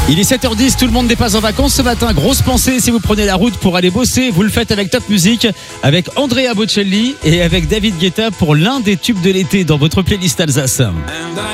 Il est 7h10, tout le monde n'est pas en vacances ce matin. Grosse pensée si vous prenez la route pour aller bosser. Vous le faites avec Top Music, avec Andrea Bocelli et avec David Guetta pour l'un des tubes de l'été dans votre playlist Alsace.